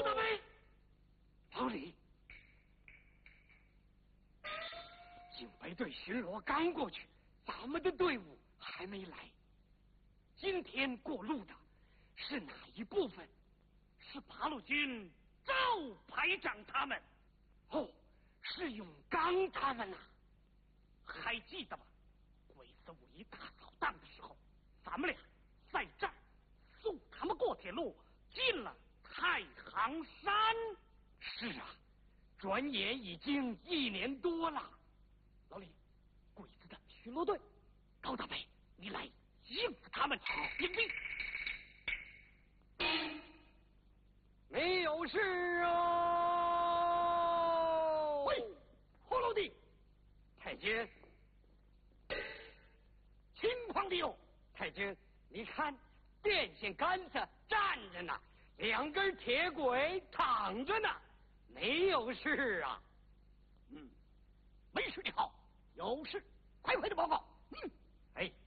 高大伟， 老李，警备队巡逻刚过去，咱们的队伍还没来。今天过路的是哪一部分？ 是八路军赵排长他们。 哦，是永刚他们呐、 还记得吗？鬼子五一大扫荡的时候，咱们俩在这儿送他们过铁路，进了太行山。 是啊，转眼已经1年多了。 老李，鬼子的巡逻队，高大伟，你来应付他们。迎兵。 没有事哦。 喂，霍老弟， 太君， 情况的哟。 太君，你看电线杆子站着呢，2根铁轨躺着呢，没有事啊。 没事的好，有事快快的报告。 哎，